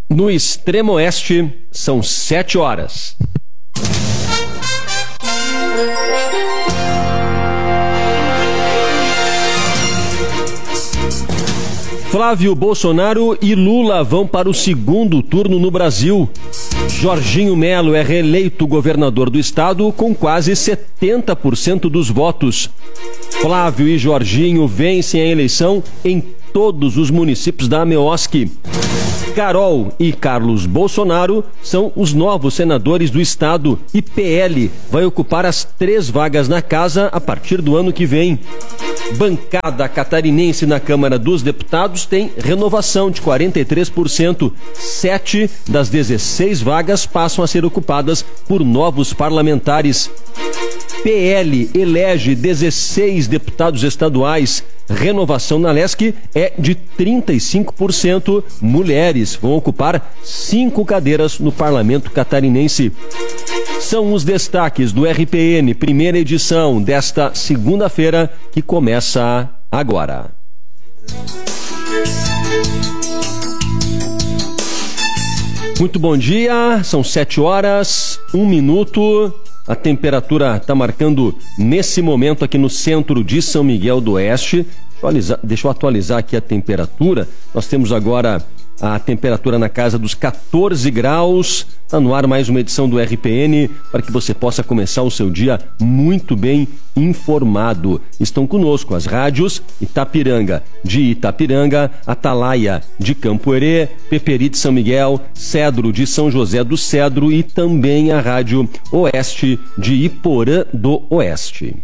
No extremo oeste, são 7 horas. Flávio Bolsonaro e Lula vão para o segundo turno no Brasil. Jorginho Melo é reeleito governador do estado com quase 70% dos votos. Flávio e Jorginho vencem a eleição em todos os municípios da AMEOSC. Carol e Carlos Bolsonaro são os novos senadores do estado e PL vai ocupar as 3 vagas na casa a partir do ano que vem. Bancada catarinense na Câmara dos Deputados tem renovação de 43%. 7 das 16 vagas passam a ser ocupadas por novos parlamentares. PL elege 16 deputados estaduais. Renovação na LESC é de 35%. Mulheres vão ocupar 5 cadeiras no parlamento catarinense. São os destaques do RPN, primeira edição desta segunda-feira, que começa agora. Muito bom dia, são 7 horas, 1 minuto. A temperatura está marcando nesse momento aqui no centro de São Miguel do Oeste. Deixa eu atualizar aqui a temperatura. Nós temos agora a temperatura na casa dos 14 graus. Está no ar mais uma edição do RPN para que você possa começar o seu dia muito bem informado. Estão conosco as rádios Itapiranga de Itapiranga, Atalaia de Campoerê, Peperi de São Miguel, Cedro de São José do Cedro e também a Rádio Oeste de Iporã do Oeste.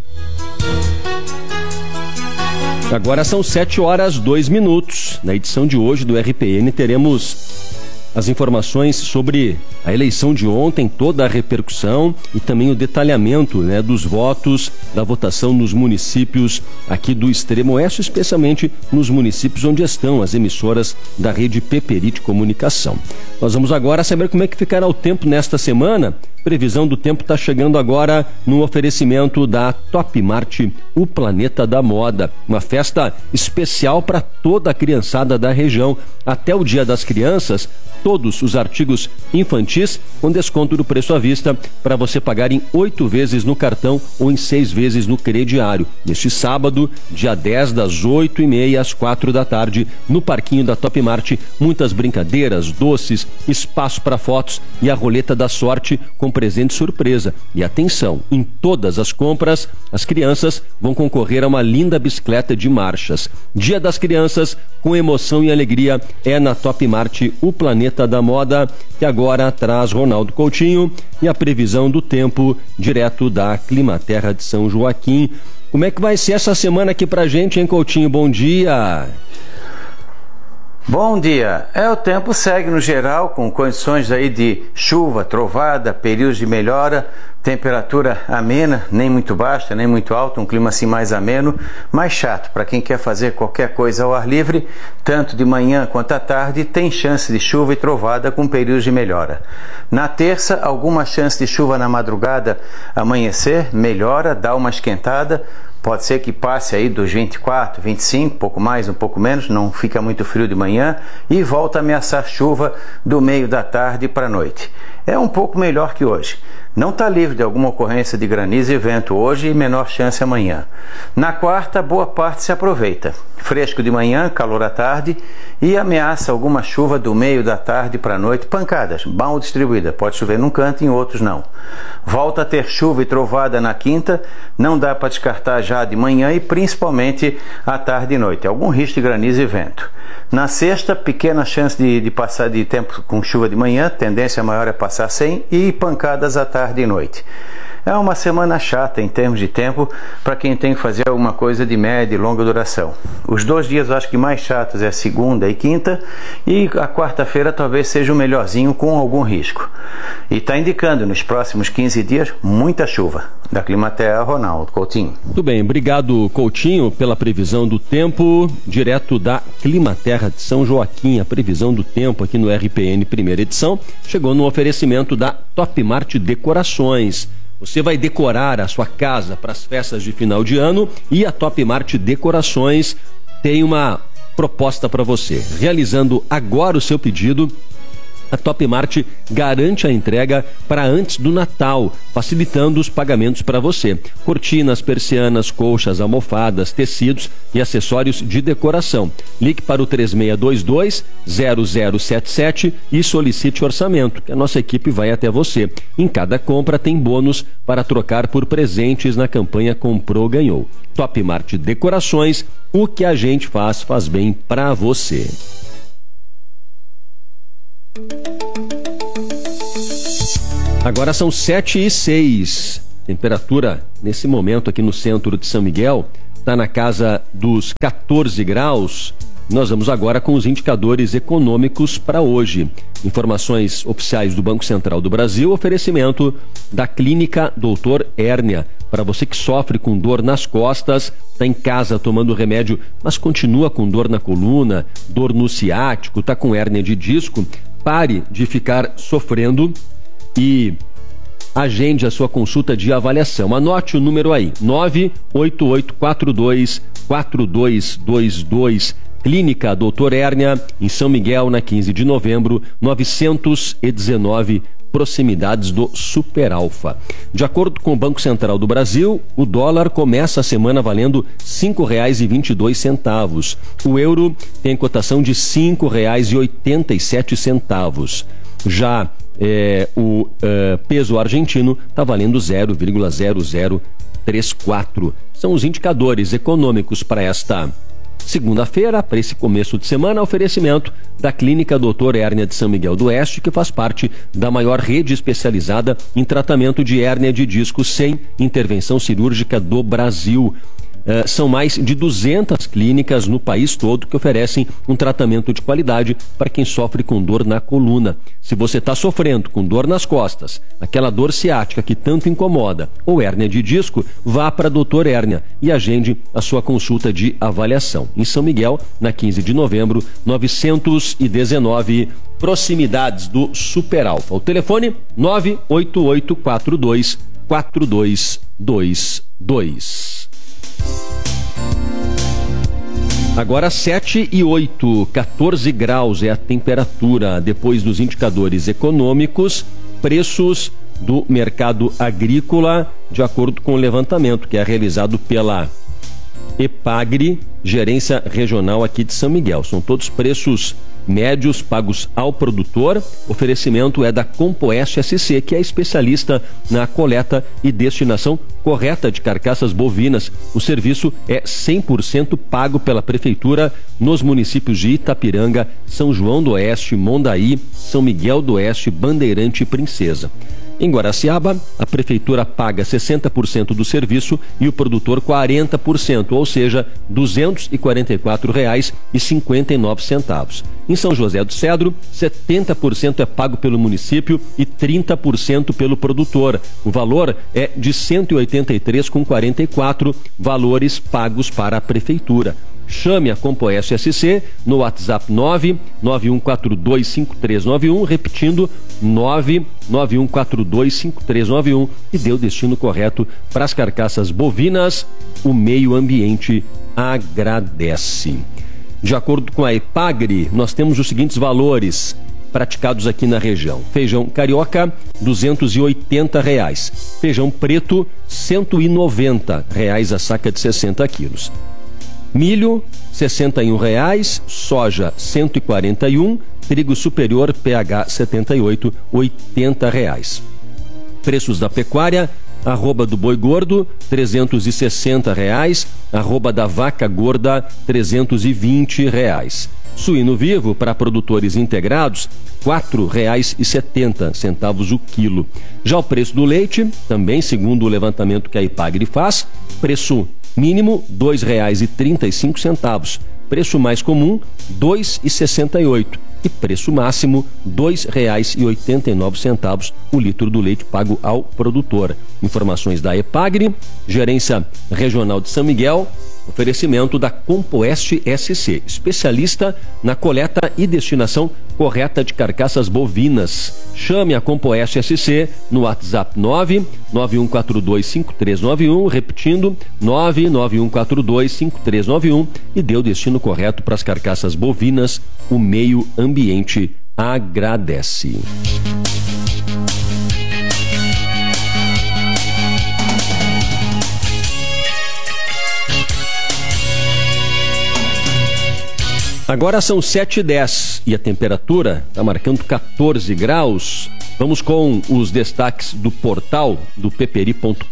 Agora são 7 horas 2 minutos. Na edição de hoje do RPN teremos as informações sobre a eleição de ontem, toda a repercussão e também o detalhamento, dos votos, da votação nos municípios aqui do extremo oeste, especialmente nos municípios onde estão as emissoras da rede Peperi de Comunicação. Nós vamos agora saber como é que ficará o tempo nesta semana. Previsão do tempo está chegando agora no oferecimento da Top Mart, o planeta da moda. Uma festa especial para toda a criançada da região. Até o Dia das Crianças, todos os artigos infantis com desconto do preço à vista para você pagar em 8 vezes no cartão ou em 6 vezes no crediário. Neste sábado, dia 10, das 8h30 às 4 da tarde, no parquinho da Top Mart, muitas brincadeiras, doces, espaço para fotos e a roleta da sorte com presente surpresa. E atenção, em todas as compras, as crianças vão concorrer a uma linda bicicleta de marchas. Dia das Crianças, com emoção e alegria, é na Top Mart, o planeta da moda, que agora traz Ronaldo Coutinho e a previsão do tempo direto da Climaterra de São Joaquim. Como é que vai ser essa semana aqui pra gente, hein, Coutinho? Bom dia! Bom dia. O tempo segue no geral com condições aí de chuva, trovada, períodos de melhora, temperatura amena, nem muito baixa, nem muito alta, um clima assim mais ameno, mais chato para quem quer fazer qualquer coisa ao ar livre, tanto de manhã quanto à tarde, tem chance de chuva e trovada com períodos de melhora. Na terça, alguma chance de chuva na madrugada, amanhecer, melhora, dá uma esquentada. Pode ser que passe aí dos 24, 25, pouco mais, um pouco menos, não fica muito frio de manhã e volta a ameaçar chuva do meio da tarde para a noite. É um pouco melhor que hoje. Não está livre de alguma ocorrência de granizo e vento hoje e menor chance amanhã. Na quarta, boa parte se aproveita. Fresco de manhã, calor à tarde e ameaça alguma chuva do meio da tarde para a noite, pancadas, mal distribuída, pode chover num canto e em outros não. Volta a ter chuva e trovada na quinta, não dá para descartar já de manhã e principalmente à tarde e noite, algum risco de granizo e vento. Na sexta, pequena chance de passar de tempo com chuva de manhã, tendência maior é passar sem e pancadas à tarde e noite. É uma semana chata em termos de tempo para quem tem que fazer alguma coisa de média e longa duração. Os 2 dias eu acho que mais chatos é a segunda e quinta e a quarta-feira talvez seja o melhorzinho com algum risco. E está indicando nos próximos 15 dias muita chuva. Da Climaterra, Ronaldo Coutinho. Muito bem, obrigado Coutinho pela previsão do tempo, direto da Climaterra de São Joaquim. A previsão do tempo aqui no RPN primeira edição chegou no oferecimento da Top Mart Decorações. Você vai decorar a sua casa para as festas de final de ano e a Top Mart Decorações tem uma proposta para você. Realizando agora o seu pedido, A Top Mart garante a entrega para antes do Natal, facilitando os pagamentos para você. Cortinas, persianas, colchas, almofadas, tecidos e acessórios de decoração. Ligue para o 3622-0077 e solicite orçamento, que a nossa equipe vai até você. Em cada compra tem bônus para trocar por presentes na campanha Comprou, Ganhou. Top Mart Decorações, o que a gente faz bem para você. Agora são 7h06. Temperatura nesse momento aqui no centro de São Miguel está na casa dos 14 graus. Nós vamos agora com os indicadores econômicos para hoje. Informações oficiais do Banco Central do Brasil, oferecimento da Clínica Doutor Hérnia. Para você que sofre com dor nas costas, está em casa tomando remédio, mas continua com dor na coluna, dor no ciático, está com hérnia de disco, pare de ficar sofrendo e agende a sua consulta de avaliação. Anote o número aí, 98842-4222. Clínica Doutor Hérnia, em São Miguel, na 15 de novembro, 919, proximidades do Super Alfa. De acordo com o Banco Central do Brasil, o dólar começa a semana valendo R$ 5,22. O euro tem cotação de R$ 5,87. Já o peso argentino está valendo 0,0034. São os indicadores econômicos para esta segunda-feira, para esse começo de semana, oferecimento da Clínica Doutor Hérnia de São Miguel do Oeste, que faz parte da maior rede especializada em tratamento de hérnia de disco sem intervenção cirúrgica do Brasil. São mais de 200 clínicas no país todo que oferecem um tratamento de qualidade para quem sofre com dor na coluna. Se você está sofrendo com dor nas costas, aquela dor ciática que tanto incomoda, ou hérnia de disco, vá para Doutor Hérnia e agende a sua consulta de avaliação. Em São Miguel, na 15 de novembro, 919, proximidades do Super Alfa. O telefone 98842-4222. Agora 7h08, 14 graus é a temperatura. Depois dos indicadores econômicos, preços do mercado agrícola, de acordo com o levantamento que é realizado pela EPAGRE, Gerência Regional aqui de São Miguel. São todos preços médios pagos ao produtor. Oferecimento é da Compoeste SC, que é especialista na coleta e destinação correta de carcaças bovinas. O serviço é 100% pago pela Prefeitura nos municípios de Itapiranga, São João do Oeste, Mondaí, São Miguel do Oeste, Bandeirante e Princesa. Em Guaraciaba, a Prefeitura paga 60% do serviço e o produtor 40%, ou seja, R$ 244,59. Em São José do Cedro, 70% é pago pelo município e 30% pelo produtor. O valor é de R$ 183,44, valores pagos para a Prefeitura. Chame a Compoeste SC no WhatsApp 991425391, repetindo 991425391, e dê o destino correto para as carcaças bovinas. O meio ambiente agradece. De acordo com a EPAGRE, nós temos os seguintes valores praticados aqui na região. Feijão carioca, R$ 280. Feijão preto, R$ 190 a saca de 60 quilos. Milho, R$ 61, soja, R$ 141, trigo superior, PH 78, R$ 80. Preços da pecuária: arroba do boi gordo, R$ 360, arroba da vaca gorda, R$ 320. Suíno vivo para produtores integrados, R$ 4,70 o quilo. Já o preço do leite, também segundo o levantamento que a EPAGRE faz, preço mínimo R$ 2,35, preço mais comum R$ 2,68 e preço máximo R$ 2,89 o litro do leite pago ao produtor. Informações da EPAGRE, Gerência Regional de São Miguel, oferecimento da Compoeste SC, especialista na coleta e destinação correta de carcaças bovinas. Chame a Compoeste SC no WhatsApp 991425391, repetindo 991425391, e dê o destino correto para as carcaças bovinas. O meio ambiente agradece. Agora são 7h10 e a temperatura está marcando 14 graus. Vamos com os destaques do portal do peperi.com.br.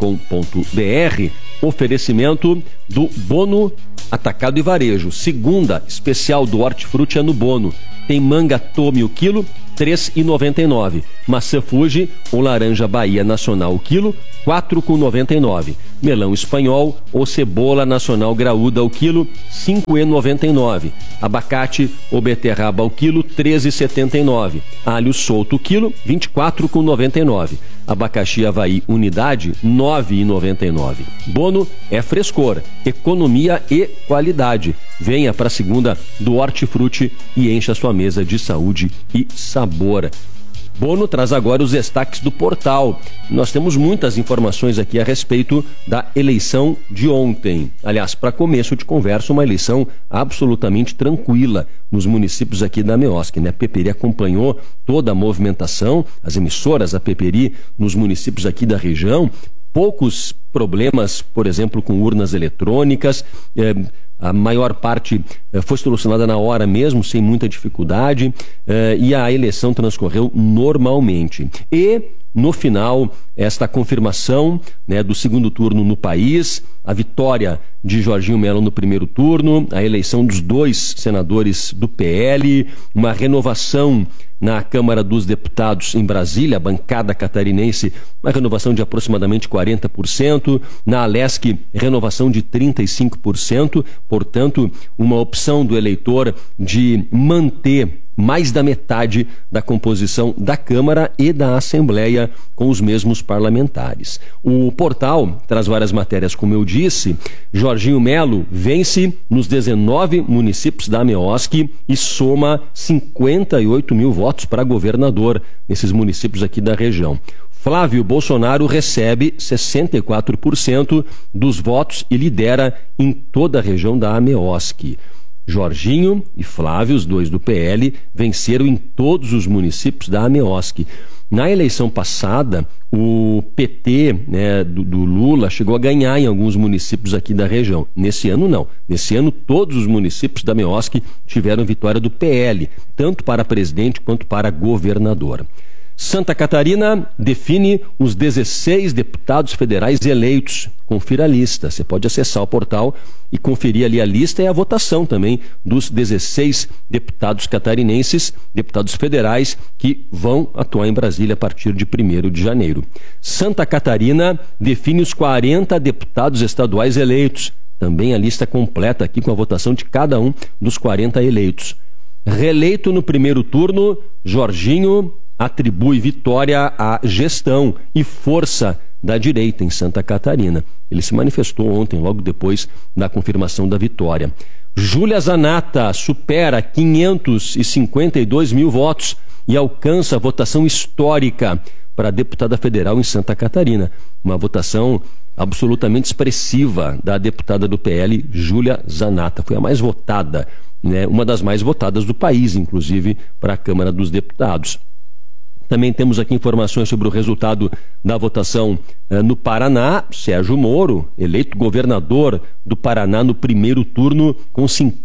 Oferecimento do Bono Atacado e Varejo. Segunda especial do Hortifruti é no Bono. Tem manga Tome o quilo, R$ 3,99. Maçã Fuji ou laranja Bahia Nacional o quilo, R$ 4,99. Melão espanhol ou cebola nacional graúda o quilo, R$ 5,99. Abacate ou beterraba o quilo, R$ 13,79. Alho solto o quilo, R$ 24,99. Abacaxi Havaí unidade, R$ 9,99. Bono é frescor, economia e qualidade. Venha para a segunda do Hortifruti e encha sua mesa de saúde e sabor. Bono traz agora os destaques do portal. Nós temos muitas informações aqui a respeito da eleição de ontem. Aliás, para começo de conversa, uma eleição absolutamente tranquila nos municípios aqui da Meosc, né? A Peperi acompanhou toda a movimentação, as emissoras da Peperi nos municípios aqui da região. Poucos problemas, por exemplo, com urnas eletrônicas. A maior parte foi solucionada na hora mesmo, sem muita dificuldade, e a eleição transcorreu normalmente. E, no final, esta confirmação, né, do segundo turno no país, a vitória de Jorginho Melo no primeiro turno, a eleição dos 2 senadores do PL, uma renovação na Câmara dos Deputados em Brasília, a bancada catarinense, uma renovação de aproximadamente 40%, na Alesc, renovação de 35%, portanto, uma opção do eleitor de manter mais da metade da composição da Câmara e da Assembleia com os mesmos parlamentares. O portal traz várias matérias, como eu disse. Jorginho Melo vence nos 19 municípios da Meosc e soma 58 mil votos para governador nesses municípios aqui da região. Flávio Bolsonaro recebe 64% dos votos e lidera em toda a região da Meosc. Jorginho e Flávio, os 2 do PL, venceram em todos os municípios da Meosc. Na eleição passada, o PT, né, do Lula chegou a ganhar em alguns municípios aqui da região. Nesse ano, não. Nesse ano, todos os municípios da Meosc tiveram vitória do PL, tanto para presidente quanto para governador. Santa Catarina define os 16 deputados federais eleitos. Confira a lista. Você pode acessar o portal e conferir ali a lista e a votação também dos 16 deputados catarinenses, deputados federais, que vão atuar em Brasília a partir de 1º de janeiro. Santa Catarina define os 40 deputados estaduais eleitos. Também a lista completa aqui com a votação de cada um dos 40 eleitos. Reeleito no primeiro turno, Jorginho atribui vitória à gestão e força da direita em Santa Catarina. Ele se manifestou ontem, logo depois da confirmação da vitória. Júlia Zanatta supera 552 mil votos e alcança a votação histórica para a deputada federal em Santa Catarina. Uma votação absolutamente expressiva da deputada do PL, Júlia Zanatta. Foi a mais votada, né? Uma das mais votadas do país, inclusive, para a Câmara dos Deputados. Também temos aqui informações sobre o resultado da votação no Paraná. Sérgio Moro, eleito governador do Paraná no primeiro turno, com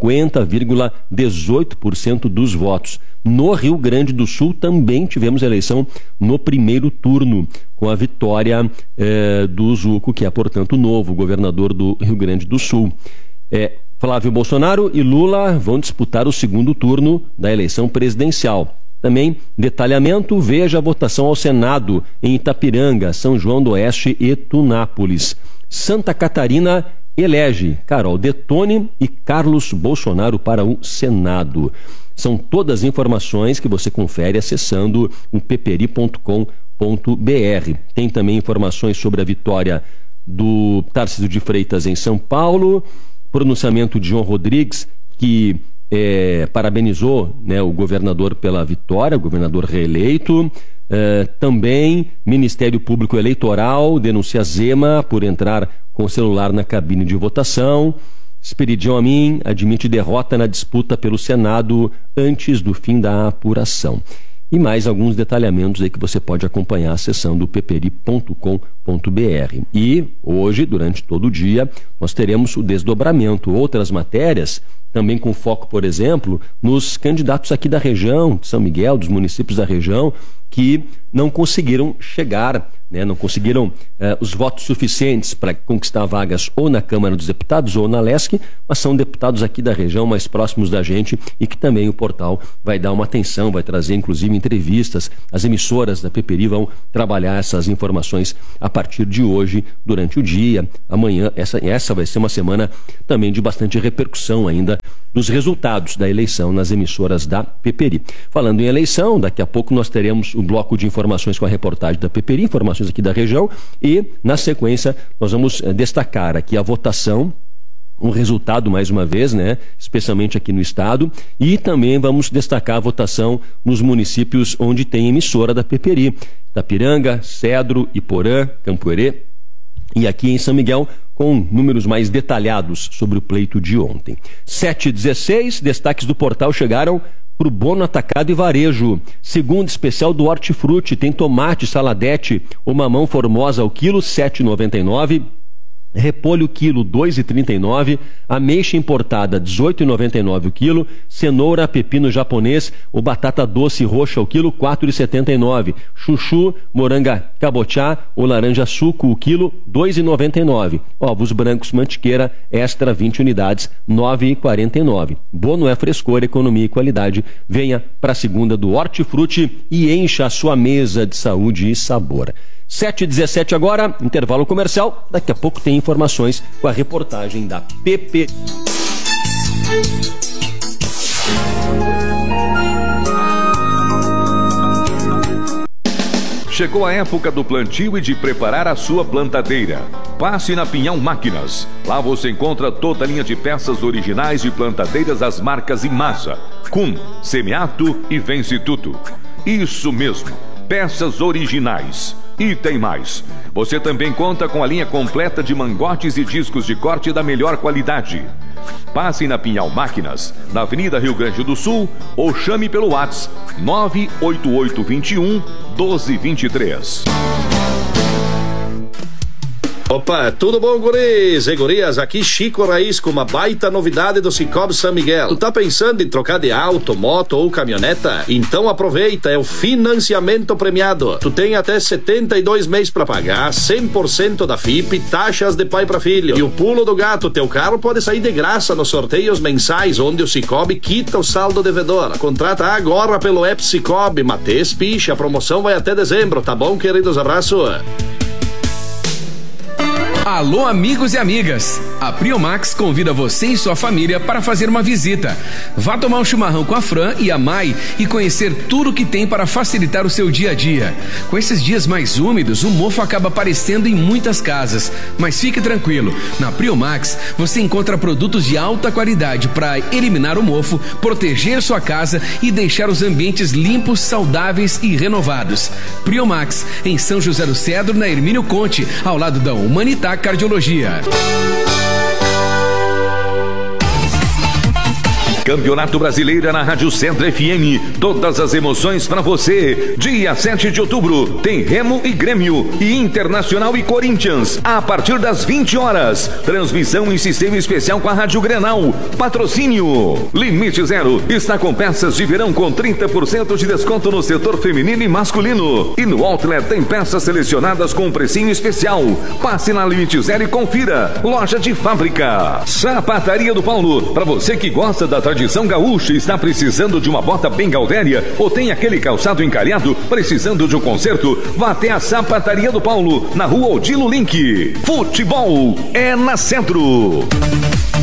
50,18% dos votos. No Rio Grande do Sul também tivemos eleição no primeiro turno, com a vitória do Zuco, que é, portanto, o novo governador do Rio Grande do Sul. Flávio Bolsonaro e Lula vão disputar o segundo turno da eleição presidencial. Também, detalhamento, veja a votação ao Senado em Itapiranga, São João do Oeste e Tunápolis. Santa Catarina elege Carol Detone e Carlos Bolsonaro para o Senado. São todas as informações que você confere acessando o peperi.com.br. Tem também informações sobre a vitória do Tarcísio de Freitas em São Paulo, pronunciamento de João Rodrigues, que parabenizou, né, o governador pela vitória, o governador reeleito. Também Ministério Público Eleitoral denuncia Zema por entrar com o celular na cabine de votação. Esperidião Amin admite derrota na disputa pelo Senado antes do fim da apuração. E mais alguns detalhamentos aí que você pode acompanhar acessando pperi.com.br. E hoje, durante todo o dia, nós teremos o desdobramento, outras matérias, também com foco, por exemplo, nos candidatos aqui da região, de São Miguel, dos municípios da região, que não conseguiram chegar, não conseguiram os votos suficientes para conquistar vagas ou na Câmara dos Deputados ou na LESC, mas são deputados aqui da região, mais próximos da gente, e que também o portal vai dar uma atenção, vai trazer inclusive entrevistas. As emissoras da Peperi vão trabalhar essas informações a partir de hoje, durante o dia, amanhã. Essa vai ser uma semana também de bastante repercussão ainda dos resultados da eleição nas emissoras da Peperi. Falando em eleição, daqui a pouco nós teremos o bloco de informações com a reportagem da Peperi, informações aqui da região, e na sequência nós vamos destacar aqui a votação, um resultado mais uma vez, especialmente aqui no estado, e também vamos destacar a votação nos municípios onde tem emissora da Peperi: Itapiranga, Cedro, Iporã, Campoerê, e aqui em São Miguel, com números mais detalhados sobre o pleito de ontem. 7h16, destaques do portal chegaram para o Bono Atacado e Varejo. Segundo especial do Hortifruti, tem tomate saladete ou mamão formosa ao quilo, R$ 7,99. Repolho quilo, R$ 2,39. Ameixa importada, R$ 18,99 o quilo. Cenoura, pepino japonês ou batata doce roxa ao quilo, R$ 4,79. Chuchu, moranga cabotiá ou laranja suco o quilo, R$ 2,99. Ovos brancos mantiqueira extra 20 unidades, R$ 9,49. Bono é frescor, economia e qualidade. Venha para a segunda do Hortifruti e encha a sua mesa de saúde e sabor. 7h17 agora, intervalo comercial. Daqui a pouco tem informações com a reportagem da PP. Chegou a época do plantio e de preparar a sua plantadeira. Passe na Pinhão Máquinas. Lá você encontra toda a linha de peças originais de plantadeiras das marcas Imasa, Kuhn, Semiato e Vence Tudo. Isso mesmo, peças originais. E tem mais. Você também conta com a linha completa de mangotes e discos de corte da melhor qualidade. Passe na Pinhal Máquinas, na Avenida Rio Grande do Sul, ou chame pelo WhatsApp 98821-1223. Opa, tudo bom, guris e gurias? Aqui Chico Raiz com uma baita novidade do Cicobi São Miguel. Tu tá pensando em trocar de auto, moto ou caminhoneta? Então aproveita, é o financiamento premiado. Tu tem até 72 meses pra pagar, 100% da FIP, taxas de pai pra filho. E o pulo do gato, teu carro pode sair de graça nos sorteios mensais, onde o Cicobi quita o saldo devedor. Contrata agora pelo app Cicobi, Matês Piche, a promoção vai até dezembro, tá bom, queridos? Abraço. Alô, amigos e amigas! A Priomax convida você e sua família para fazer uma visita. Vá tomar um chimarrão com a Fran e a Mai e conhecer tudo que tem para facilitar o seu dia a dia. Com esses dias mais úmidos, o mofo acaba aparecendo em muitas casas. Mas fique tranquilo, na Priomax você encontra produtos de alta qualidade para eliminar o mofo, proteger sua casa e deixar os ambientes limpos, saudáveis e renovados. Priomax, em São José do Cedro, na Hermínio Conte, ao lado da Humanitar Cardiologia. Campeonato Brasileiro na Rádio Centro FM. Todas as emoções para você. Dia 7 de outubro tem Remo e Grêmio e Internacional e Corinthians a partir das 20 horas. Transmissão em sistema especial com a Rádio Grenal. Patrocínio Limite Zero está com peças de verão com 30% de desconto no setor feminino e masculino. E no Outlet tem peças selecionadas com um precinho especial. Passe na Limite Zero e confira. Loja de fábrica. Sapataria do Paulo. Para você que gosta da tradição gaúcha, está precisando de uma bota bem gaudéria ou tem aquele calçado encalhado, precisando de um conserto, vá até a Sapataria do Paulo, na Rua Odilo Link. Futebol é na Centro.